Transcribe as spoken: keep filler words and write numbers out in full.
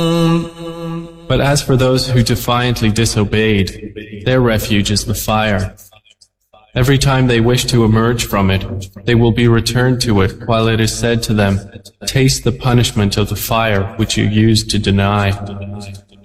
But as for those who defiantly disobeyed, their refuge is the fire. Every time they wish to emerge from it, they will be returned to it while it is said to them, "Taste the punishment of the fire which you used to deny."